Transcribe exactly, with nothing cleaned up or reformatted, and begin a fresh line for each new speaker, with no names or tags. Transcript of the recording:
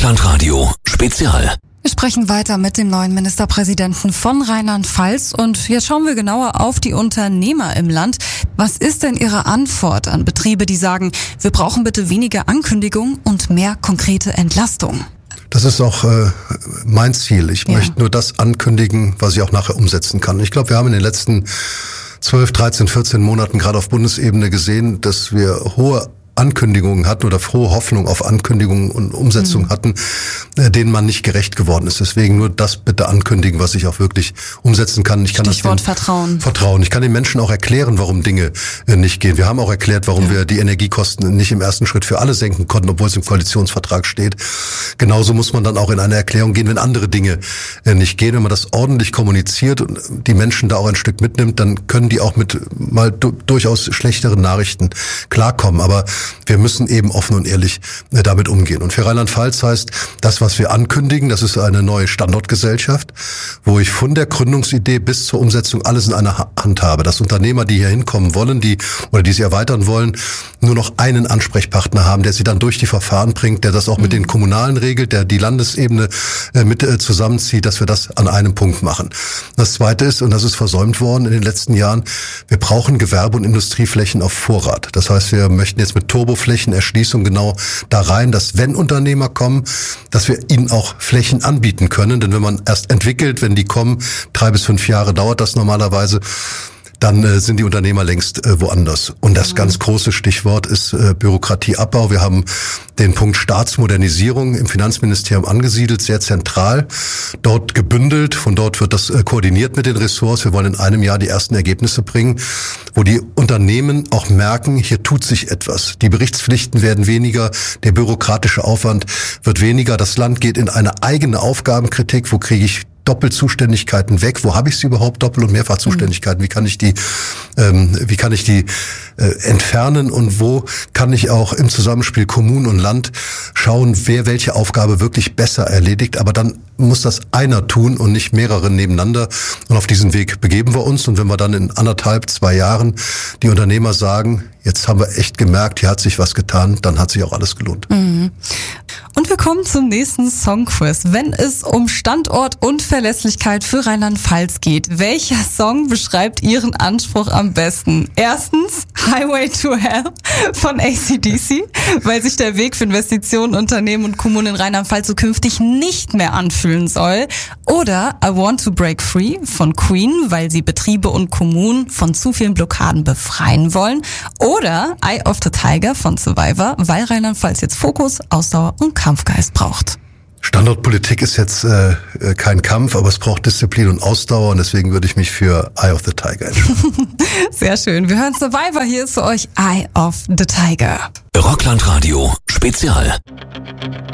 Rockland Radio Spezial.
Wir sprechen weiter mit dem neuen Ministerpräsidenten von Rheinland-Pfalz und jetzt schauen wir genauer auf die Unternehmer im Land. Was ist denn Ihre Antwort an Betriebe, die sagen, wir brauchen bitte weniger Ankündigung und mehr konkrete Entlastung?
Das ist auch äh, mein Ziel. Ich ja. möchte nur das ankündigen, was ich auch nachher umsetzen kann. Ich glaube, wir haben in den letzten zwölf, dreizehn, vierzehn Monaten gerade auf Bundesebene gesehen, dass wir hohe Ankündigungen hatten oder frohe Hoffnung auf Ankündigungen und Umsetzung mhm. hatten, äh, denen man nicht gerecht geworden ist. Deswegen nur das bitte ankündigen, was ich auch wirklich umsetzen kann. Ich kann
Stichwort
das den,
Vertrauen.
Vertrauen. Ich kann den Menschen auch erklären, warum Dinge äh, nicht gehen. Wir haben auch erklärt, warum ja. wir die Energiekosten nicht im ersten Schritt für alle senken konnten, obwohl es im Koalitionsvertrag steht. Genauso muss man dann auch in eine Erklärung gehen, wenn andere Dinge äh, nicht gehen. Wenn man das ordentlich kommuniziert und die Menschen da auch ein Stück mitnimmt, dann können die auch mit mal du- durchaus schlechteren Nachrichten klarkommen. Aber wir müssen eben offen und ehrlich äh, damit umgehen. Und für Rheinland-Pfalz heißt, das, was wir ankündigen, das ist eine neue Standortgesellschaft, wo ich von der Gründungsidee bis zur Umsetzung alles in einer Hand habe. Dass Unternehmer, die hier hinkommen wollen, die oder die sie erweitern wollen, nur noch einen Ansprechpartner haben, der sie dann durch die Verfahren bringt, der das auch mhm. mit den Kommunalen regelt, der die Landesebene äh, mit äh, zusammenzieht, dass wir das an einem Punkt machen. Das Zweite ist, und das ist versäumt worden in den letzten Jahren, wir brauchen Gewerbe- und Industrieflächen auf Vorrat. Das heißt, wir möchten jetzt mit Turboflächenerschließung genau da rein, dass wenn Unternehmer kommen, dass wir ihnen auch Flächen anbieten können. Denn wenn man erst entwickelt, wenn die kommen, drei bis fünf Jahre dauert das normalerweise, dann äh, sind die Unternehmer längst äh, woanders. Und das mhm. ganz große Stichwort ist äh, Bürokratieabbau. Wir haben den Punkt Staatsmodernisierung im Finanzministerium angesiedelt, sehr zentral, dort gebündelt. Von dort wird das äh, koordiniert mit den Ressorts. Wir wollen in einem Jahr die ersten Ergebnisse bringen, wo die Unternehmen auch merken, hier tut sich etwas. Die Berichtspflichten werden weniger, der bürokratische Aufwand wird weniger. Das Land geht in eine eigene Aufgabenkritik. Wo kriege ich Doppelzuständigkeiten weg? Wo habe ich sie überhaupt? Doppel- und Mehrfachzuständigkeiten? Wie kann ich die, ähm, wie kann ich die äh, entfernen? Und wo kann ich auch im Zusammenspiel Kommunen und Land schauen, wer welche Aufgabe wirklich besser erledigt? Aber dann muss das einer tun und nicht mehrere nebeneinander. Und auf diesen Weg begeben wir uns. Und wenn wir dann in anderthalb, zwei Jahren die Unternehmer sagen, jetzt haben wir echt gemerkt, hier hat sich was getan, dann hat sich auch alles gelohnt.
Mhm. Und wir kommen zum nächsten Songquiz. Wenn es um Standort und Verlässlichkeit für Rheinland-Pfalz geht, welcher Song beschreibt Ihren Anspruch am besten? Erstens Highway to Hell von A C D C, weil sich der Weg für Investitionen, Unternehmen und Kommunen in Rheinland-Pfalz zukünftig nicht mehr anfühlen soll. Oder I Want to Break Free von Queen, weil sie Betriebe und Kommunen von zu vielen Blockaden befreien wollen. Oder Eye of the Tiger von Survivor, weil Rheinland-Pfalz jetzt Fokus, Ausdauer und Kampfgeist braucht.
Standortpolitik ist jetzt äh, kein Kampf, aber es braucht Disziplin und Ausdauer und deswegen würde ich mich für Eye of the Tiger entscheiden.
Sehr schön. Wir hören Survivor. Hier ist für euch Eye of the Tiger.
Rockland Radio Spezial.